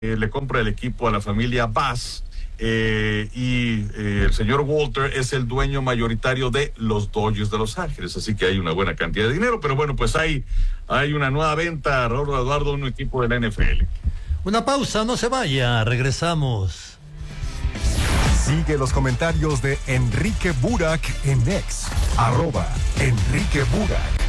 le compra el equipo a la familia Bass. El señor Walter es el dueño mayoritario de los Dodgers de Los Ángeles, así que hay una buena cantidad de dinero, pero bueno, pues hay una nueva venta, Raúl Eduardo, un equipo de la NFL. Una pausa, no se vaya, regresamos. Sigue los comentarios de Enrique Burak en X, @Enrique Burak.